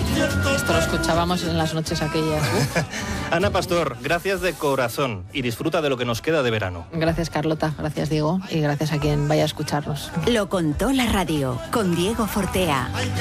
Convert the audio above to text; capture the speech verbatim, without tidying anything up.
Esto lo escuchábamos en las noches aquellas. ¿eh? Ana Pastor, gracias de corazón y disfruta de lo que nos queda de verano. Gracias, Carlota, gracias, Diego, y gracias a quien vaya a escucharnos. Lo contó la radio con Diego Fortea.